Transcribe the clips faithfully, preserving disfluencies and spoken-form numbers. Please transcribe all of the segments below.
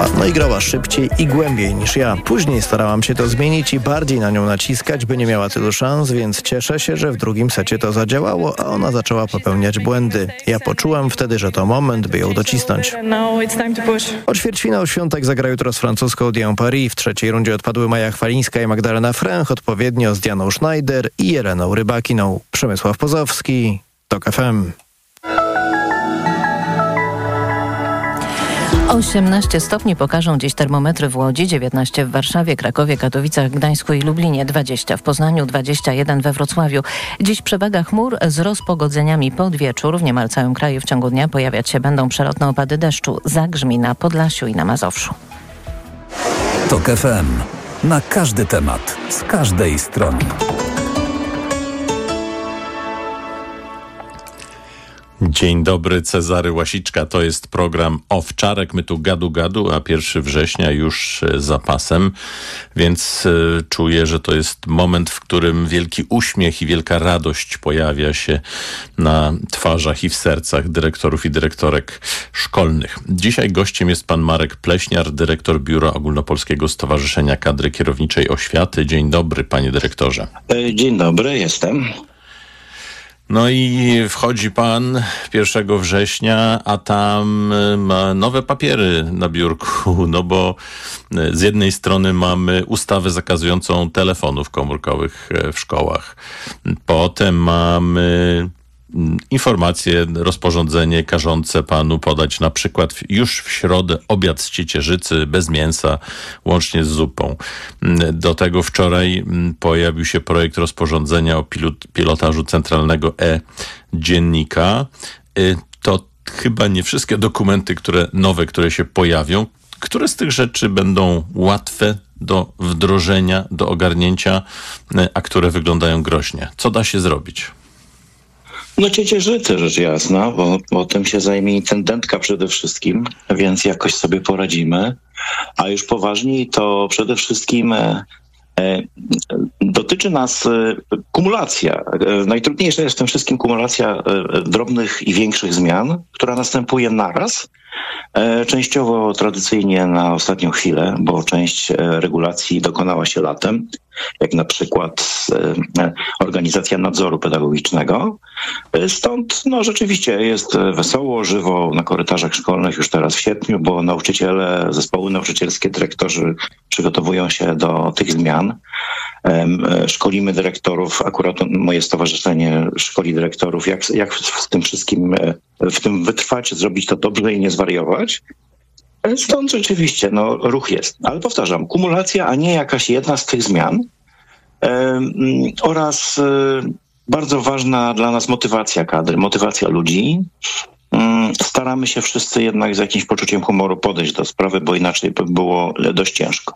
No i grała szybciej i głębiej niż ja. Później starałam się to zmienić i bardziej na nią naciskać, by nie miała tylu szans, więc cieszę się, że w drugim secie to zadziałało, a ona zaczęła popełniać błędy. Ja poczułam wtedy, że to moment, by ją docisnąć. O ćwierćfinał Świątek zagra jutro z francuską Dian Paris. W trzeciej rundzie odpadły Maja Chwalińska i Magdalena Fręch, odpowiednio z Dianą Schneider i Jeleną Rybakiną. Przemysław Pozowski, TOK F M. osiemnaście stopni pokażą dziś termometry w Łodzi, dziewiętnaście w Warszawie, Krakowie, Katowicach, Gdańsku i Lublinie, dwadzieścia w Poznaniu, dwadzieścia jeden we Wrocławiu. Dziś przewaga chmur z rozpogodzeniami pod wieczór. W niemal całym kraju w ciągu dnia pojawiać się będą przelotne opady deszczu. Zagrzmi na Podlasiu i na Mazowszu. TOK F M. Na każdy temat, z każdej strony. Dzień dobry, Cezary Łasiczka. To jest program Owczarek. My tu gadu gadu, a pierwszego września już za pasem, więc y, czuję, że to jest moment, w którym wielki uśmiech i wielka radość pojawia się na twarzach i w sercach dyrektorów i dyrektorek szkolnych. Dzisiaj gościem jest pan Marek Pleśniar, dyrektor Biura Ogólnopolskiego Stowarzyszenia Kadry Kierowniczej Oświaty. Dzień dobry, panie dyrektorze. Dzień dobry, jestem. No i wchodzi pan pierwszego września, a tam ma nowe papiery na biurku, no bo z jednej strony mamy ustawę zakazującą telefonów komórkowych w szkołach. Potem mamy informacje, rozporządzenie każące panu podać na przykład już w środę obiad z ciecierzycy bez mięsa, łącznie z zupą. Do tego wczoraj pojawił się projekt rozporządzenia o pilot, pilotażu centralnego e-dziennika. To chyba nie wszystkie dokumenty, które nowe, które się pojawią. Które z tych rzeczy będą łatwe do wdrożenia, do ogarnięcia, a które wyglądają groźnie? Co da się zrobić? No ciecierzycy, rzecz jasna, bo, bo tym się zajmie intendentka przede wszystkim, więc jakoś sobie poradzimy. A już poważniej to przede wszystkim e, e, dotyczy nas e, kumulacja. E, najtrudniejsza jest w tym wszystkim kumulacja e, drobnych i większych zmian, która następuje naraz. E, częściowo tradycyjnie na ostatnią chwilę, bo część e, regulacji dokonała się latem, jak na przykład e, organizacja nadzoru pedagogicznego. E, stąd no rzeczywiście jest wesoło, żywo na korytarzach szkolnych już teraz w sierpniu, bo nauczyciele, zespoły nauczycielskie, dyrektorzy przygotowują się do tych zmian. E, szkolimy dyrektorów, akurat moje stowarzyszenie szkoli dyrektorów, jak, jak w tym wszystkim, w tym wytrwać, zrobić to dobrze i nie zwariować. Stąd rzeczywiście no, ruch jest. Ale powtarzam, kumulacja, a nie jakaś jedna z tych zmian e, oraz e, bardzo ważna dla nas motywacja kadry, motywacja ludzi. E, staramy się wszyscy jednak z jakimś poczuciem humoru podejść do sprawy, bo inaczej by było dość ciężko.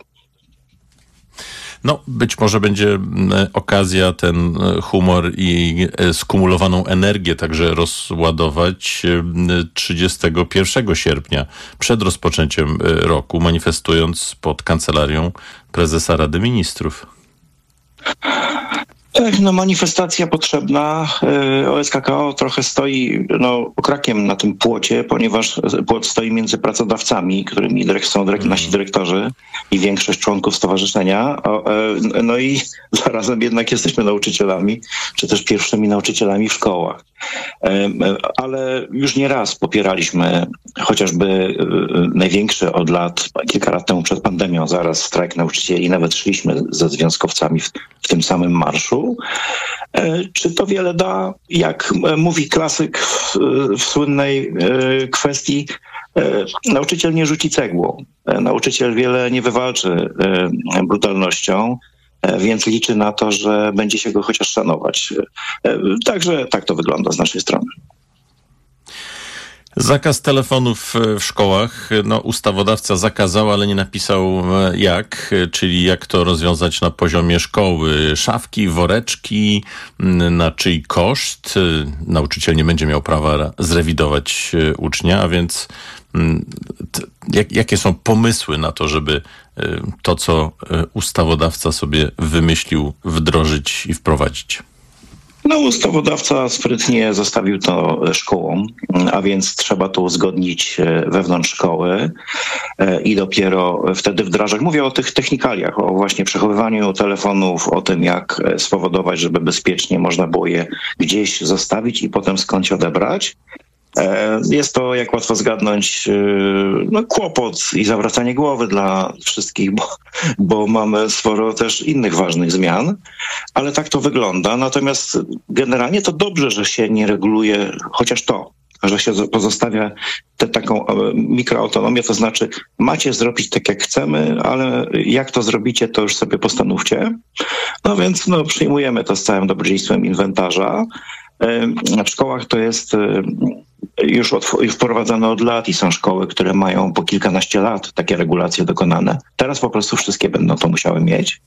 No, być może będzie okazja ten humor i skumulowaną energię także rozładować trzydziestego pierwszego sierpnia, przed rozpoczęciem roku, manifestując pod kancelarią prezesa Rady Ministrów. Tak, no manifestacja potrzebna. O S K K O trochę stoi no, okrakiem na tym płocie, ponieważ płot stoi między pracodawcami, którymi dyrek- są dyrek- nasi dyrektorzy i większość członków stowarzyszenia. No i zarazem jednak jesteśmy nauczycielami, czy też pierwszymi nauczycielami w szkołach. Ale już nie raz popieraliśmy chociażby największy od lat, kilka lat temu przed pandemią, zaraz strajk nauczycieli, nawet szliśmy ze związkowcami w, w tym samym marszu. Czy to wiele da? Jak mówi klasyk w, w słynnej kwestii, nauczyciel nie rzuci cegłą. Nauczyciel wiele nie wywalczy brutalnością, więc liczy na to, że będzie się go chociaż szanować. Także tak to wygląda z naszej strony. Zakaz telefonów w szkołach, no ustawodawca zakazał, ale nie napisał jak, czyli jak to rozwiązać na poziomie szkoły. Szafki, woreczki, na czyj koszt? Nauczyciel nie będzie miał prawa zrewidować ucznia, a więc t- jak, jakie są pomysły na to, żeby to, co ustawodawca sobie wymyślił, wdrożyć i wprowadzić? No, ustawodawca sprytnie zostawił to szkołom, a więc trzeba to uzgodnić wewnątrz szkoły i dopiero wtedy wdrażać. Mówię o tych technikaliach, o właśnie przechowywaniu telefonów, o tym, jak spowodować, żeby bezpiecznie można było je gdzieś zostawić i potem skądś odebrać. Jest to, jak łatwo zgadnąć, no, kłopot i zawracanie głowy dla wszystkich, bo, bo mamy sporo też innych ważnych zmian, ale tak to wygląda. Natomiast generalnie to dobrze, że się nie reguluje chociaż to, że się pozostawia tę taką mikroautonomię, to znaczy macie zrobić tak, jak chcemy, ale jak to zrobicie, to już sobie postanówcie. No więc no, przyjmujemy to z całym dobrodziejstwem inwentarza. W szkołach to jest już, od, już wprowadzane od lat i są szkoły, które mają po kilkanaście lat takie regulacje dokonane. Teraz po prostu wszystkie będą to musiały mieć.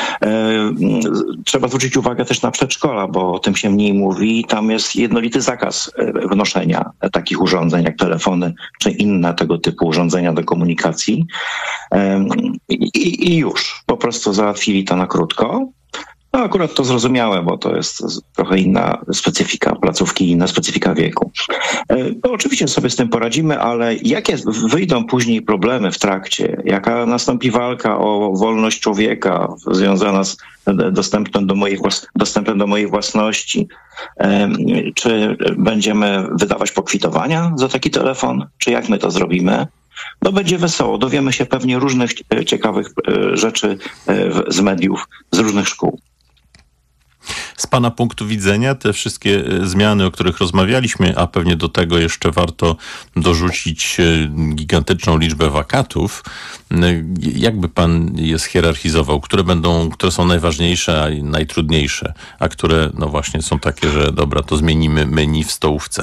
Trzeba zwrócić uwagę też na przedszkola, bo o tym się mniej mówi. Tam jest jednolity zakaz wnoszenia takich urządzeń jak telefony czy inne tego typu urządzenia do komunikacji. I, i już po prostu załatwili to na krótko. No akurat to zrozumiałe, bo to jest trochę inna specyfika placówki, inna specyfika wieku. No, oczywiście sobie z tym poradzimy, ale jakie wyjdą później problemy w trakcie, jaka nastąpi walka o wolność człowieka związana z dostępem do mojej, dostępem do mojej własności, czy będziemy wydawać pokwitowania za taki telefon, czy jak my to zrobimy? No będzie wesoło, dowiemy się pewnie różnych ciekawych rzeczy z mediów, z różnych szkół. Z pana punktu widzenia te wszystkie zmiany, o których rozmawialiśmy, a pewnie do tego jeszcze warto dorzucić gigantyczną liczbę wakatów, jakby pan je schierarchizował? Które będą, które są najważniejsze, a najtrudniejsze, a które no właśnie są takie, że dobra, to zmienimy menu w stołówce?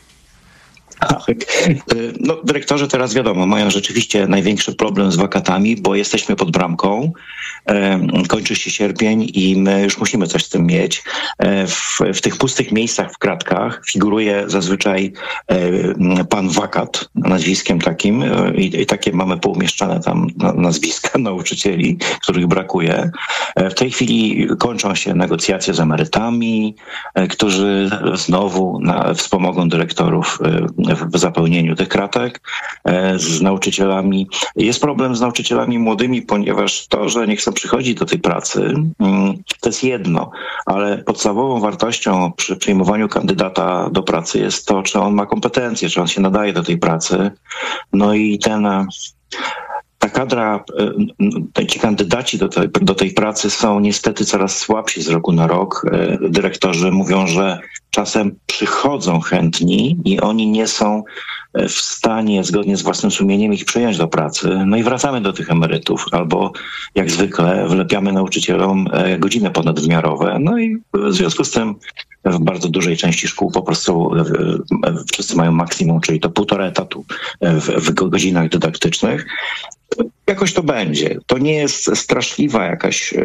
Tak. No, dyrektorzy teraz wiadomo, mają rzeczywiście największy problem z wakatami, bo jesteśmy pod bramką, kończy się sierpień i my już musimy coś z tym mieć. W, w tych pustych miejscach w kratkach figuruje zazwyczaj pan wakat nazwiskiem takim i, i takie mamy poumieszczane tam nazwiska nauczycieli, których brakuje. W tej chwili kończą się negocjacje z emerytami, którzy znowu na, wspomogą dyrektorów w zapełnieniu tych kratek, z nauczycielami. Jest problem z nauczycielami młodymi, ponieważ to, że nie chcą przychodzić do tej pracy, to jest jedno, ale podstawową wartością przy przyjmowaniu kandydata do pracy jest to, czy on ma kompetencje, czy on się nadaje do tej pracy. No i ten... Ta kadra, ci kandydaci do tej, do tej pracy są niestety coraz słabsi z roku na rok. Dyrektorzy mówią, że czasem przychodzą chętni i oni nie są w stanie zgodnie z własnym sumieniem ich przyjąć do pracy. No i wracamy do tych emerytów, albo jak zwykle wlepiamy nauczycielom godziny ponadwymiarowe. No i w związku z tym w bardzo dużej części szkół po prostu wszyscy mają maksimum, czyli to półtora etatu w, w godzinach dydaktycznych. Jakoś to będzie. To nie jest straszliwa jakaś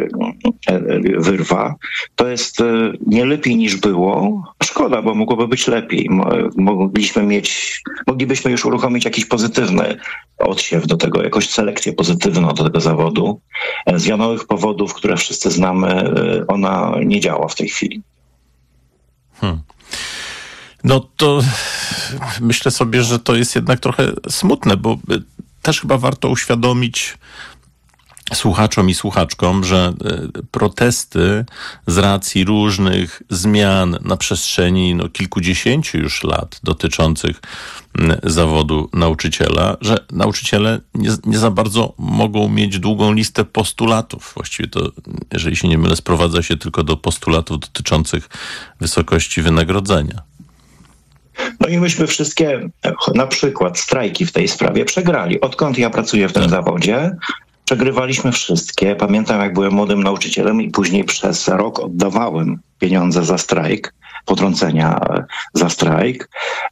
wyrwa. To jest nie lepiej niż było. Szkoda, bo mogłoby być lepiej. Mogliśmy mieć, moglibyśmy już uruchomić jakiś pozytywny odsiew do tego, jakąś selekcję pozytywną do tego zawodu. Z wiadomych powodów, które wszyscy znamy, ona nie działa w tej chwili. Hmm. No to myślę sobie, że to jest jednak trochę smutne, bo też chyba warto uświadomić słuchaczom i słuchaczkom, że protesty z racji różnych zmian na przestrzeni no, kilkudziesięciu już lat dotyczących zawodu nauczyciela, że nauczyciele nie, nie za bardzo mogą mieć długą listę postulatów. Właściwie to, jeżeli się nie mylę, sprowadza się tylko do postulatów dotyczących wysokości wynagrodzenia. No i myśmy wszystkie, na przykład strajki w tej sprawie przegrali. Odkąd ja pracuję w tym zawodzie, przegrywaliśmy wszystkie. Pamiętam, jak byłem młodym nauczycielem i później przez rok oddawałem pieniądze za strajk, potrącenia za strajk.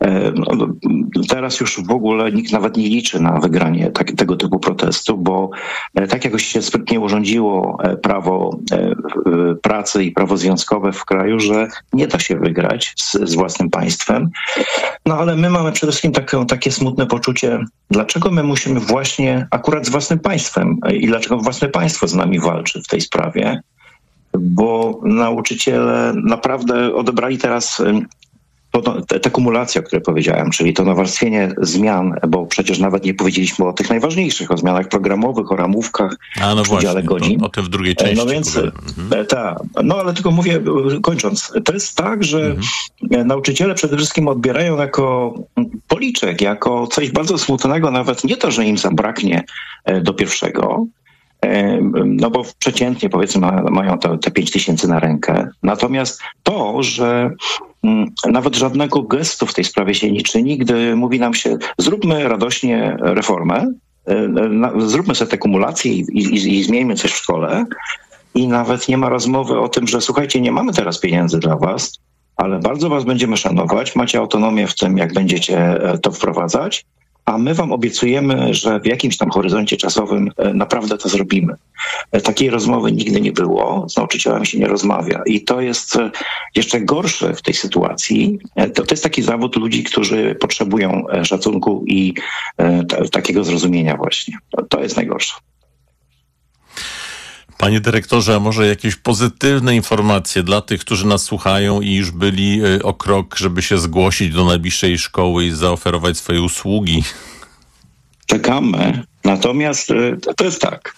Teraz już w ogóle nikt nawet nie liczy na wygranie tak, tego typu protestu, bo tak jakoś się sprytnie urządziło prawo pracy i prawo związkowe w kraju, że nie da się wygrać z, z własnym państwem. No ale my mamy przede wszystkim takie, takie smutne poczucie, dlaczego my musimy właśnie akurat z własnym państwem i dlaczego własne państwo z nami walczy w tej sprawie. bo nauczyciele naprawdę odebrali teraz to, te, te kumulacje, o której powiedziałem, czyli to nawarstwienie zmian, bo przecież nawet nie powiedzieliśmy o tych najważniejszych, o zmianach programowych, o ramówkach, A no w podziale właśnie, godzin. O, o tym w drugiej części. No więc mhm. tak, no ale tylko mówię, kończąc, to jest tak, że mhm. nauczyciele przede wszystkim odbierają jako policzek, jako coś bardzo smutnego, nawet nie to, że im zabraknie do pierwszego, no bo przeciętnie powiedzmy mają te, te pięć tysięcy na rękę. Natomiast to, że nawet żadnego gestu w tej sprawie się nie czyni, gdy mówi nam się, zróbmy radośnie reformę, zróbmy sobie te kumulacje i, i, i zmieńmy coś w szkole, i nawet nie ma rozmowy o tym, że słuchajcie, nie mamy teraz pieniędzy dla was, ale bardzo was będziemy szanować, macie autonomię w tym, jak będziecie to wprowadzać, a my wam obiecujemy, że w jakimś tam horyzoncie czasowym naprawdę to zrobimy. Takiej rozmowy nigdy nie było, z nauczycielami się nie rozmawia i to jest jeszcze gorsze w tej sytuacji. To, to jest taki zawód ludzi, którzy potrzebują szacunku i t- takiego zrozumienia właśnie. To, to jest najgorsze. Panie dyrektorze, a może jakieś pozytywne informacje dla tych, którzy nas słuchają i już byli o krok, żeby się zgłosić do najbliższej szkoły i zaoferować swoje usługi? Czekamy. Natomiast to jest tak.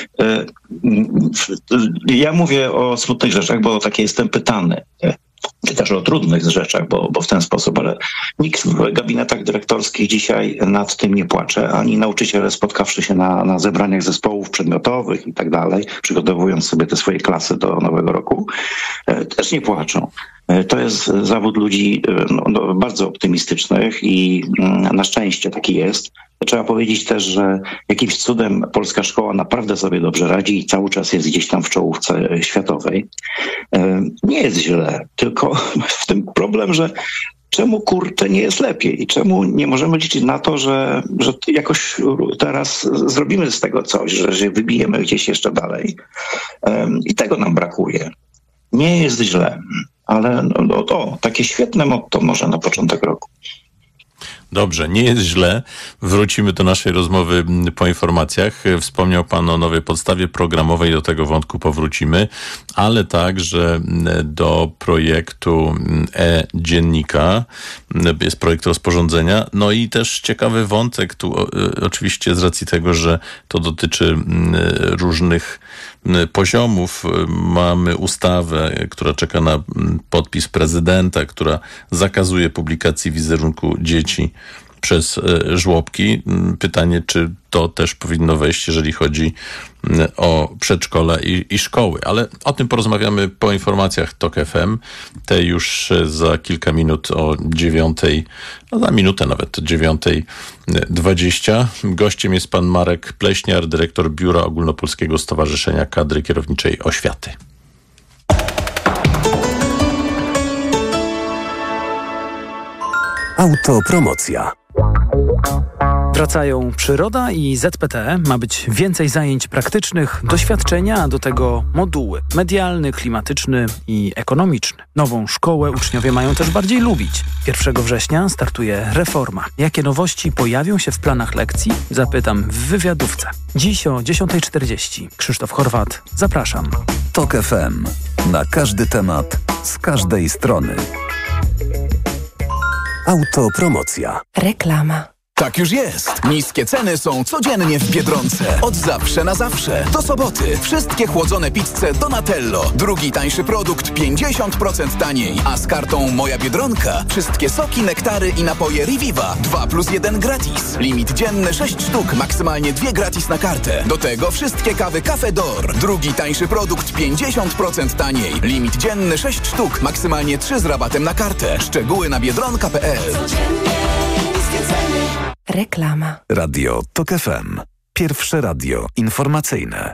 Ja mówię o smutnych rzeczach, bo takie jestem pytany. Czy też o trudnych rzeczach, bo, bo w ten sposób, ale nikt w gabinetach dyrektorskich dzisiaj nad tym nie płacze, ani nauczyciele spotkawszy się na, na zebraniach zespołów przedmiotowych i tak dalej, przygotowując sobie te swoje klasy do nowego roku, też nie płaczą. To jest zawód ludzi no, no, bardzo optymistycznych i na szczęście taki jest. Trzeba powiedzieć też, że jakimś cudem polska szkoła naprawdę sobie dobrze radzi i cały czas jest gdzieś tam w czołówce światowej. Nie jest źle, tylko w tym problem, że czemu kurczę nie jest lepiej i czemu nie możemy liczyć na to, że, że jakoś teraz zrobimy z tego coś, że, że wybijemy gdzieś jeszcze dalej. I tego nam brakuje. Nie jest źle, ale no, no, to takie świetne motto może na początek roku. Dobrze, nie jest źle. Wrócimy do naszej rozmowy po informacjach. Wspomniał pan o nowej podstawie programowej, do tego wątku powrócimy, ale także do projektu e-dziennika. Jest projekt rozporządzenia. No i też ciekawy wątek tu, oczywiście z racji tego, że to dotyczy różnych poziomów. Mamy ustawę, która czeka na podpis prezydenta, która zakazuje publikacji wizerunku dzieci przez żłobki. Pytanie, czy to też powinno wejść, jeżeli chodzi o przedszkole i, i szkoły. Ale o tym porozmawiamy po informacjach TOK F M. Te już za kilka minut o dziewiątej, no za minutę nawet, o dziewiątej dwadzieścia. Gościem jest pan Marek Pleśniar, dyrektor Biura Ogólnopolskiego Stowarzyszenia Kadry Kierowniczej Oświaty. Autopromocja. Wracają przyroda i Z P T. Ma być więcej zajęć praktycznych, doświadczenia, a do tego moduły medialny, klimatyczny i ekonomiczny. Nową szkołę uczniowie mają też bardziej lubić. pierwszego września startuje reforma. Jakie nowości pojawią się w planach lekcji? Zapytam w wywiadówce. Dziś o dziesiąta czterdzieści. Krzysztof Chorwat. Zapraszam. TOK F M. Na każdy temat, z każdej strony. Autopromocja. Reklama. Tak już jest. Niskie ceny są codziennie w Biedronce. Od zawsze na zawsze. Do soboty. Wszystkie chłodzone pizze Donatello. Drugi tańszy produkt pięćdziesiąt procent taniej. A z kartą Moja Biedronka wszystkie soki, nektary i napoje Reviva. dwa plus jeden gratis. Limit dzienny sześć sztuk. Maksymalnie dwie gratis na kartę. Do tego wszystkie kawy Cafe D'Or. Drugi tańszy produkt pięćdziesiąt procent taniej. Limit dzienny sześć sztuk. Maksymalnie trzy z rabatem na kartę. Szczegóły na biedronka kropka p l. Reklama. Radio TOK F M. Pierwsze radio informacyjne.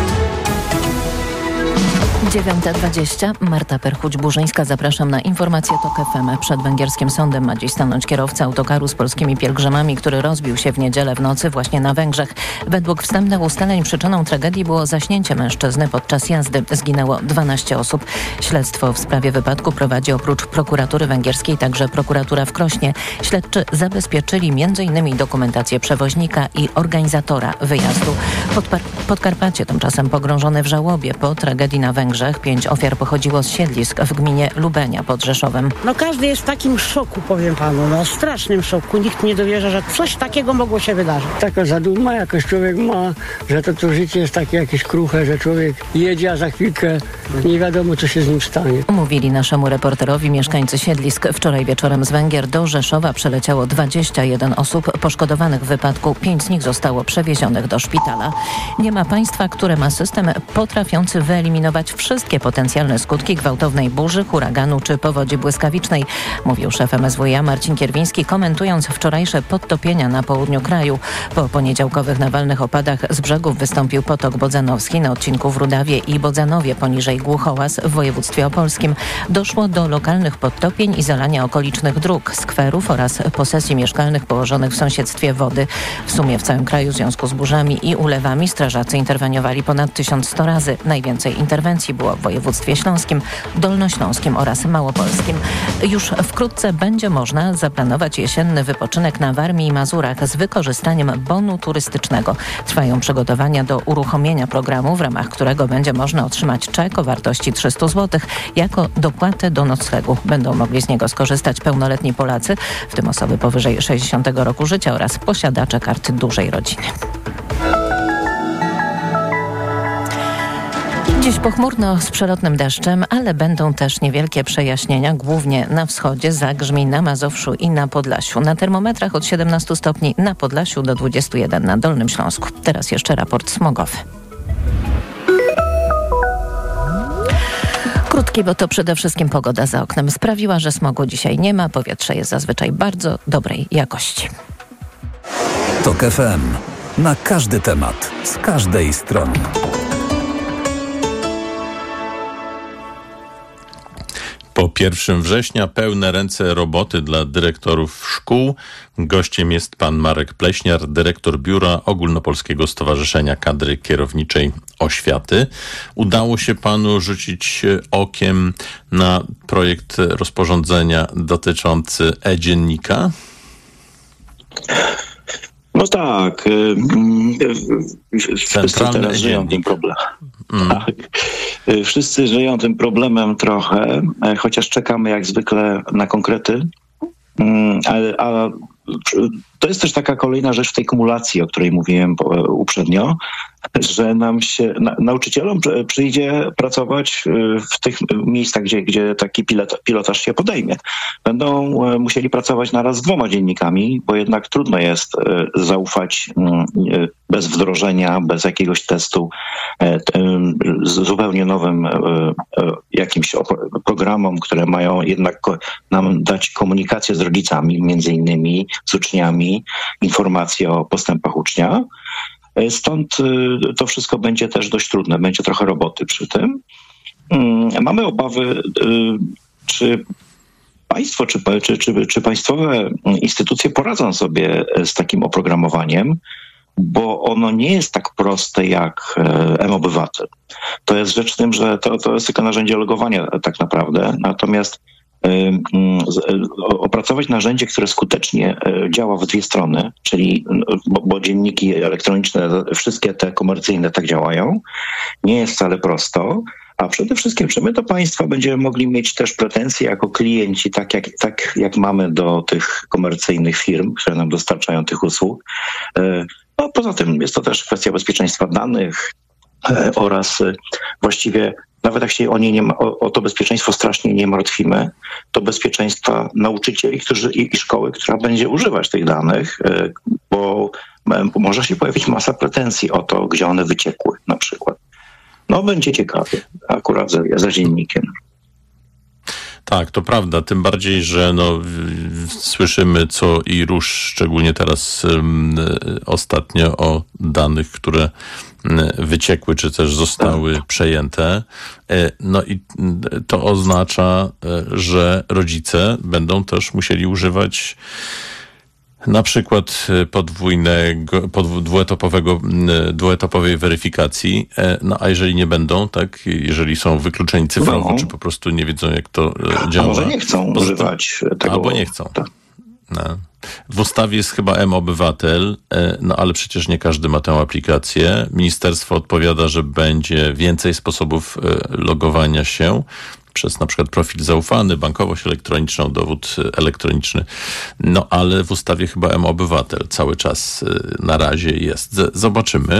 dziewiąta dwadzieścia. Marta Perchuć-Burzyńska. Zapraszam na informację TOK F M. Przed węgierskim sądem ma dziś stanąć kierowca autokaru z polskimi pielgrzymami, który rozbił się w niedzielę w nocy właśnie na Węgrzech. Według wstępnych ustaleń przyczyną tragedii było zaśnięcie mężczyzny podczas jazdy. Zginęło dwanaście osób. Śledztwo w sprawie wypadku prowadzi oprócz prokuratury węgierskiej także prokuratura w Krośnie. Śledczy zabezpieczyli między innymi dokumentację przewoźnika i organizatora wyjazdu. Podpar- Podkarpacie tymczasem pogrążone w żałobie po tragedii na Węgrzech. grzech. Pięć ofiar pochodziło z siedlisk w gminie Lubenia pod Rzeszowem. No każdy jest w takim szoku, powiem panu, no strasznym szoku. Nikt nie dowierza, że coś takiego mogło się wydarzyć. Taka zaduma jakoś człowiek ma, że to, to życie jest takie jakieś kruche, że człowiek jedzie, a za chwilkę nie wiadomo, co się z nim stanie. Mówili naszemu reporterowi mieszkańcy siedlisk. Wczoraj wieczorem z Węgier do Rzeszowa przeleciało dwadzieścia jeden osób poszkodowanych w wypadku. Pięć z nich zostało przewiezionych do szpitala. Nie ma państwa, które ma system potrafiący wyeliminować wszystkie potencjalne skutki gwałtownej burzy, huraganu czy powodzi błyskawicznej, mówił szef M S W iA Marcin Kierwiński, komentując wczorajsze podtopienia na południu kraju. Po poniedziałkowych nawalnych opadach z brzegów wystąpił potok bodzanowski na odcinku w Rudawie i Bodzanowie poniżej Głuchołaz w województwie opolskim. Doszło do lokalnych podtopień i zalania okolicznych dróg, skwerów oraz posesji mieszkalnych położonych w sąsiedztwie wody. W sumie w całym kraju w związku z burzami i ulewami strażacy interweniowali ponad tysiąc sto razy. Najwięcej interwencji było w województwie śląskim, dolnośląskim oraz małopolskim. Już wkrótce będzie można zaplanować jesienny wypoczynek na Warmii i Mazurach z wykorzystaniem bonu turystycznego. Trwają przygotowania do uruchomienia programu, w ramach którego będzie można otrzymać czek o wartości trzysta złotych jako dopłatę do noclegu. Będą mogli z niego skorzystać pełnoletni Polacy, w tym osoby powyżej sześćdziesiątego roku życia oraz posiadacze kart dużej rodziny. Dziś pochmurno z przelotnym deszczem, ale będą też niewielkie przejaśnienia, głównie na wschodzie, zagrzmi na Mazowszu i na Podlasiu. Na termometrach od siedemnastu stopni na Podlasiu do dwudziestu jeden na Dolnym Śląsku. Teraz jeszcze raport smogowy. Krótki, bo to przede wszystkim pogoda za oknem sprawiła, że smogu dzisiaj nie ma. Powietrze jest zazwyczaj bardzo dobrej jakości. TOK F M. Na każdy temat, z każdej strony. Po pierwszego września pełne ręce roboty dla dyrektorów szkół. Gościem jest pan Marek Pleśniar, dyrektor Biura Ogólnopolskiego Stowarzyszenia Kadry Kierowniczej Oświaty. Udało się panu rzucić okiem na projekt rozporządzenia dotyczący e-dziennika? No tak. Wszyscy teraz żyją tym problemem. Mm. Tak. Wszyscy żyją tym problemem trochę, chociaż czekamy jak zwykle na konkrety. A, a to jest też taka kolejna rzecz w tej kumulacji, o której mówiłem uprzednio, że nam się, na, nauczycielom przyjdzie pracować w tych miejscach, gdzie, gdzie taki pilot, pilotaż się podejmie. Będą musieli pracować naraz z dwoma dziennikami, bo jednak trudno jest zaufać bez wdrożenia, bez jakiegoś testu zupełnie nowym jakimś programom, które mają jednak nam dać komunikację z rodzicami, między innymi z uczniami, informacje o postępach ucznia. Stąd to wszystko będzie też dość trudne, będzie trochę roboty przy tym. Mamy obawy, czy państwo, czy, czy, czy, czy państwowe instytucje poradzą sobie z takim oprogramowaniem, bo ono nie jest tak proste jak M-Obywatel. To jest rzecz w tym, że to, to jest tylko narzędzie logowania tak naprawdę, natomiast opracować narzędzie, które skutecznie działa w dwie strony, czyli bo, bo dzienniki elektroniczne, wszystkie te komercyjne tak działają, nie jest wcale prosto, a przede wszystkim, czy my do państwa będziemy mogli mieć też pretensje jako klienci, tak jak, tak jak mamy do tych komercyjnych firm, które nam dostarczają tych usług. No, poza tym jest to też kwestia bezpieczeństwa danych oraz właściwie nawet jak się o, nie nie ma, o, o to bezpieczeństwo strasznie nie martwimy, to bezpieczeństwa nauczycieli którzy, i, i szkoły, która będzie używać tych danych, bo może się pojawić masa pretensji o to, gdzie one wyciekły na przykład. No będzie ciekawie, akurat za, za dziennikiem. Tak, to prawda, tym bardziej, że no, słyszymy co i róż, szczególnie teraz um, ostatnio o danych, które wyciekły, czy też zostały tak. przejęte. No i to oznacza, że rodzice będą też musieli używać na przykład podwójnego, pod, dwuetapowego, dwuetapowej weryfikacji, no a jeżeli nie będą, tak, jeżeli są wykluczeni cyfrowo, no. czy po prostu nie wiedzą, jak to działa. A może nie chcą używać tego. Albo nie chcą. Tak. No. W ustawie jest chyba M-Obywatel, no ale przecież nie każdy ma tę aplikację. Ministerstwo odpowiada, że będzie więcej sposobów logowania się przez na przykład profil zaufany, bankowość elektroniczną, dowód elektroniczny. No ale w ustawie chyba M-Obywatel cały czas na razie jest. Zobaczymy.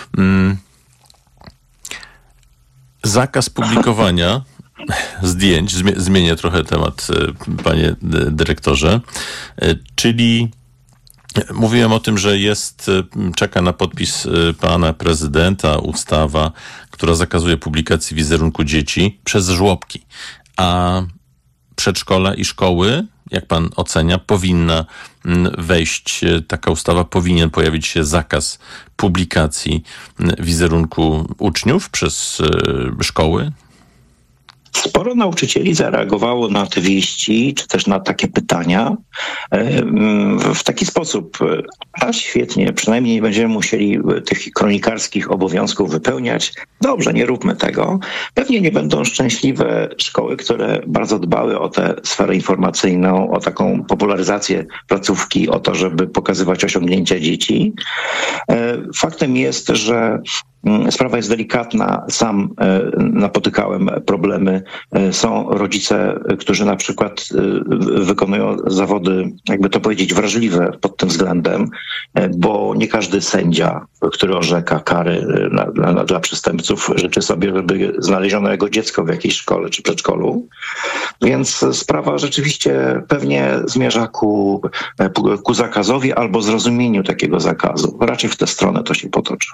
Zakaz publikowania zdjęć, zmienię trochę temat, panie dyrektorze, czyli mówiłem o tym, że jest, czeka na podpis pana prezydenta ustawa, która zakazuje publikacji wizerunku dzieci przez żłobki, a przedszkola i szkoły, jak pan ocenia, powinna wejść taka ustawa, powinien pojawić się zakaz publikacji wizerunku uczniów przez szkoły? Sporo nauczycieli zareagowało na te wieści, czy też na takie pytania w taki sposób, a świetnie, przynajmniej nie będziemy musieli tych kronikarskich obowiązków wypełniać. Dobrze, nie róbmy tego. Pewnie nie będą szczęśliwe szkoły, które bardzo dbały o tę sferę informacyjną, o taką popularyzację placówki, o to, żeby pokazywać osiągnięcia dzieci. Faktem jest, że sprawa jest delikatna. Sam napotykałem problemy. Są rodzice, którzy na przykład wykonują zawody, jakby to powiedzieć, wrażliwe pod tym względem, bo nie każdy sędzia, który orzeka kary dla, dla, dla przestępców, życzy sobie, żeby znaleziono jego dziecko w jakiejś szkole czy przedszkolu. Więc sprawa rzeczywiście pewnie zmierza ku, ku zakazowi albo zrozumieniu takiego zakazu. Raczej w tę stronę to się potoczy.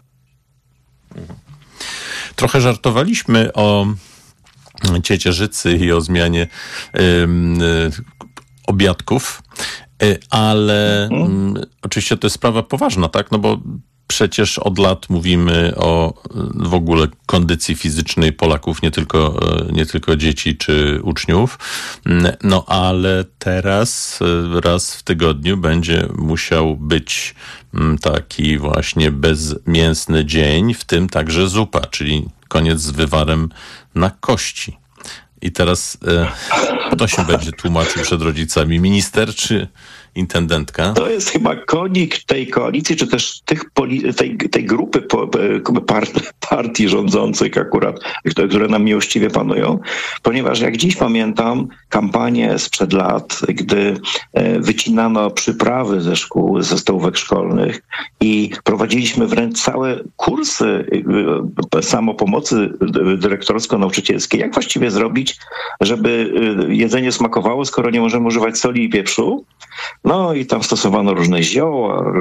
Trochę żartowaliśmy o ciecierzycy i o zmianie y, y, obiadków, y, ale mhm. y, oczywiście to jest sprawa poważna, tak? No bo przecież od lat mówimy o w ogóle kondycji fizycznej Polaków, nie tylko, nie tylko dzieci czy uczniów. No ale teraz raz w tygodniu będzie musiał być taki właśnie bezmięsny dzień, w tym także zupa, czyli koniec z wywarem na kości. I teraz e, kto się będzie tłumaczył przed rodzicami? Minister czy intendentka? To jest chyba konik tej koalicji, czy też tych poli- tej, tej grupy po, part, partii rządzących akurat, które nam miłościwie panują, ponieważ jak dziś pamiętam kampanię sprzed lat, gdy wycinano przyprawy ze szkół, ze stołówek szkolnych i prowadziliśmy wręcz całe kursy samopomocy dyrektorsko-nauczycielskie, jak właściwie zrobić, żeby jedzenie smakowało, skoro nie możemy używać soli i pieprzu. No i tam stosowano różne zioła,